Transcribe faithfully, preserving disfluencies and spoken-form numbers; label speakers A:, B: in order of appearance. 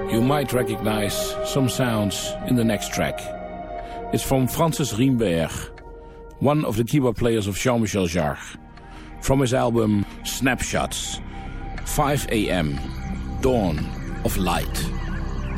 A: You might recognize some sounds in the next track. It's from Francis Riemberg, one of the keyboard players of Jean-Michel Jarre, from his album Snapshots, five a.m., Dawn of Light.